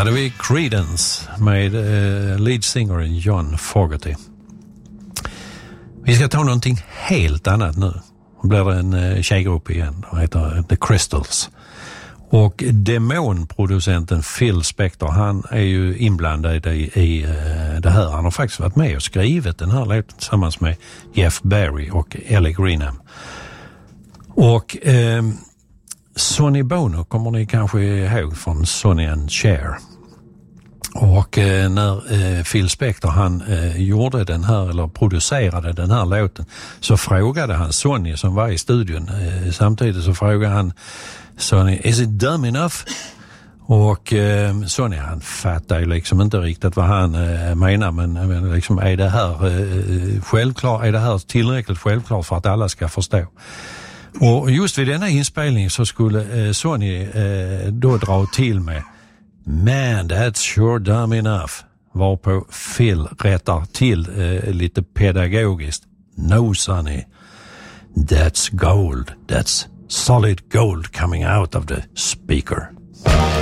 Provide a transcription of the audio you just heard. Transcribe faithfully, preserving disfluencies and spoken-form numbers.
hade vi Creedence med uh, lead singern John Fogerty. Vi ska ta någonting helt annat nu. Det blir en uh, tjejgrupp igen. De heter The Crystals. Och demonproducenten Phil Spector, han är ju inblandad i, i uh, det här. Han har faktiskt varit med och skrivit den här låten tillsammans med Jeff Barry och Ellie Greenham. Och uh, Sonny Bono kommer ni kanske ihåg från Sonny and Cher. Och eh, när eh, Phil Spector han eh, gjorde den här eller producerade den här låten, så frågade han Sonny som var i studion. Eh, samtidigt så frågade han Sonny, is it dumb enough? Och eh, Sonny han fattar ju liksom inte riktigt vad han eh, menar, men, men liksom är det här eh, självklart, är det här tillräckligt självklart för att alla ska förstå? Och just vid denna inspelning så skulle eh, Sonny eh, då dra till med Man, that's sure dumb enough. Varpå Phil rättar till eh, lite pedagogiskt. No, Sonny. That's gold. That's solid gold coming out of the speaker.